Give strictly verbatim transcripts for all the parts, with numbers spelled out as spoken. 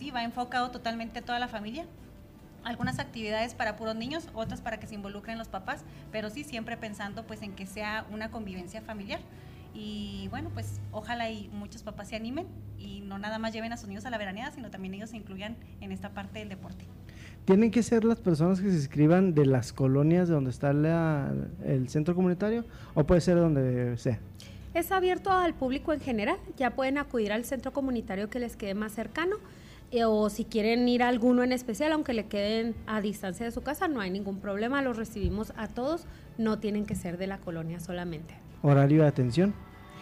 sí, va enfocado totalmente a toda la familia. Algunas actividades para puros niños, otras para que se involucren los papás, pero sí siempre pensando pues en que sea una convivencia familiar. Y bueno, pues ojalá y muchos papás se animen y no nada más lleven a sus niños a la veraneada, sino también ellos se incluyan en esta parte del deporte. ¿Tienen que ser las personas que se inscriban de las colonias de donde está la, el centro comunitario o puede ser donde sea? Es abierto al público en general, ya pueden acudir al centro comunitario que les quede más cercano. O si quieren ir a alguno en especial, aunque le queden a distancia de su casa, no hay ningún problema, los recibimos a todos, no tienen que ser de la colonia solamente. ¿Horario de atención?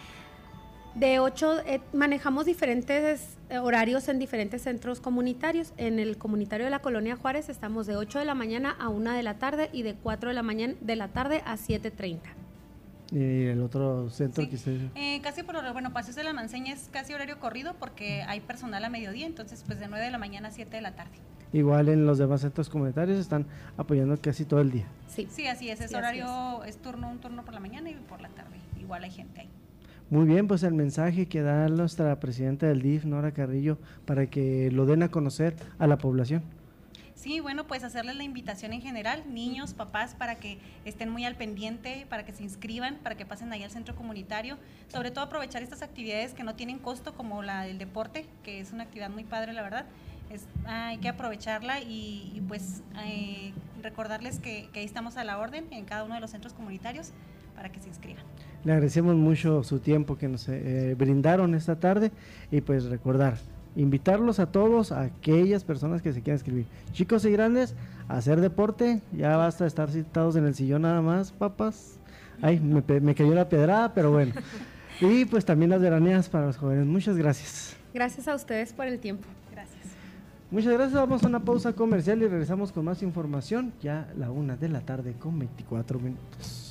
De ocho, eh, manejamos diferentes eh, horarios en diferentes centros comunitarios. En el comunitario de la Colonia Juárez estamos de ocho de la mañana a una de la tarde y de cuatro de la mañana de la tarde a siete treinta. ¿Y el otro centro sí. que usted...? Eh, casi por hora, bueno, Paseos de la Manseña es casi horario corrido porque hay personal a mediodía, entonces pues de nueve de la mañana a siete de la tarde. Igual en los demás centros comunitarios están apoyando casi todo el día. Sí, sí así es, es sí, horario, es. es turno, un turno por la mañana y por la tarde, igual hay gente ahí. Muy bien, pues el mensaje que da nuestra presidenta del D I F, Nora Carrillo, para que lo den a conocer a la población. Sí, bueno, pues hacerles la invitación en general, niños, papás, para que estén muy al pendiente, para que se inscriban, para que pasen ahí al centro comunitario, sobre todo aprovechar estas actividades que no tienen costo, como la del deporte, que es una actividad muy padre, la verdad, es, hay que aprovecharla y, y pues eh, recordarles que, que ahí estamos a la orden en cada uno de los centros comunitarios para que se inscriban. Le agradecemos mucho su tiempo que nos eh, brindaron esta tarde y pues recordar, invitarlos a todos, a aquellas personas que se quieran inscribir, chicos y grandes, a hacer deporte. Ya basta de estar sentados en el sillón nada más, papas. Ay, me, me cayó la pedrada, pero bueno. Y pues también las veraneadas para los jóvenes. Muchas gracias. Gracias a ustedes por el tiempo. Gracias. Muchas gracias, vamos a una pausa comercial y regresamos con más información, ya la una de la tarde con veinticuatro minutos.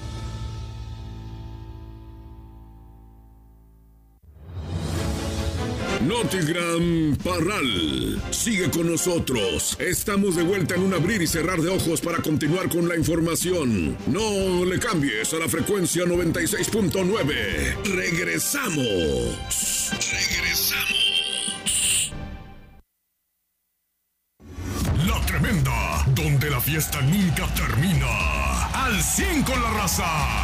Notigram Parral, sigue con nosotros. Estamos de vuelta en un abrir y cerrar de ojos para continuar con la información. No le cambies a la frecuencia noventa y seis punto nueve. Regresamos. Regresamos. La Tremenda, donde la fiesta nunca termina. Al cien con la raza.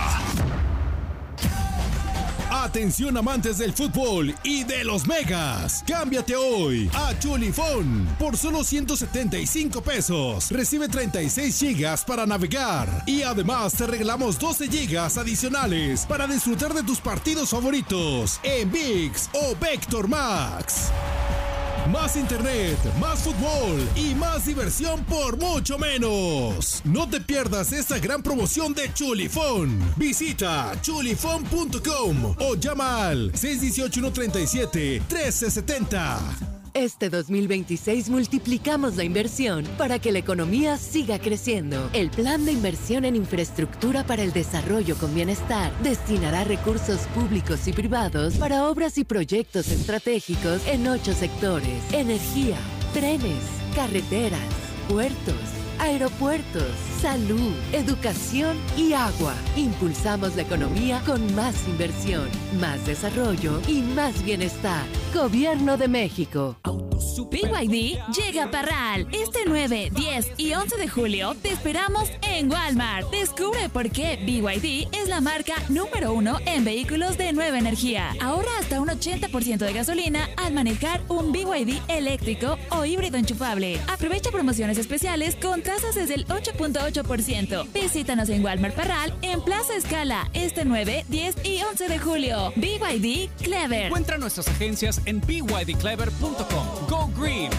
Atención amantes del fútbol y de los megas. Cámbiate hoy a Chulifón por solo ciento setenta y cinco pesos. Recibe treinta y seis gigas para navegar y además te regalamos doce gigas adicionales para disfrutar de tus partidos favoritos en ViX o Vector Max. Más internet, más fútbol y más diversión por mucho menos. No te pierdas esta gran promoción de Chulifón. Visita chulifón punto com o llama al seis uno ocho, uno tres siete, uno tres siete cero. Este dos mil veintiséis multiplicamos la inversión para que la economía siga creciendo. El Plan de Inversión en Infraestructura para el Desarrollo con Bienestar destinará recursos públicos y privados para obras y proyectos estratégicos en ocho sectores: energía, trenes, carreteras, puertos, aeropuertos, salud, educación y agua. Impulsamos la economía con más inversión, más desarrollo y más bienestar. Gobierno de México. B Y D llega a Parral. Este nueve, diez y once de julio te esperamos en Walmart. Descubre por qué B Y D es la marca número uno en vehículos de nueva energía. Ahorra hasta un ochenta por ciento de gasolina al manejar un B Y D eléctrico o híbrido enchufable. Aprovecha promociones especiales con tasas desde el ocho punto ocho por ciento. Visítanos en Walmart Parral en Plaza Escala este nueve, diez y once de julio. B Y D Clever. Encuentra nuestras agencias en b y d clever punto com. Go Green.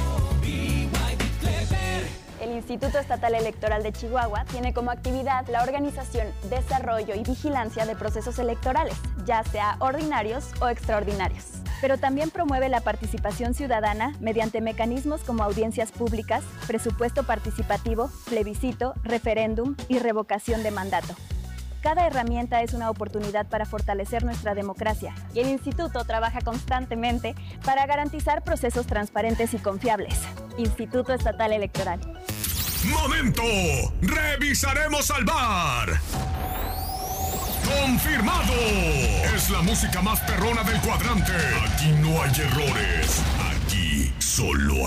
El Instituto Estatal Electoral de Chihuahua tiene como actividad la organización, desarrollo y vigilancia de procesos electorales, ya sea ordinarios o extraordinarios. Pero también promueve la participación ciudadana mediante mecanismos como audiencias públicas, presupuesto participativo, plebiscito, referéndum y revocación de mandato. Cada herramienta es una oportunidad para fortalecer nuestra democracia y el Instituto trabaja constantemente para garantizar procesos transparentes y confiables. Instituto Estatal Electoral. ¡Momento! ¡Revisaremos al bar! ¡Confirmado! Es la música más perrona del cuadrante. Aquí no hay errores. Aquí solo